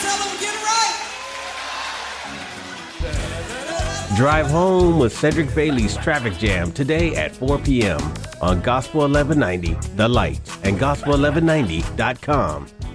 Drive home with Cedric Bailey's Traffic Jam today at 4 p.m. on Gospel 1190, The Light, and Gospel1190.com.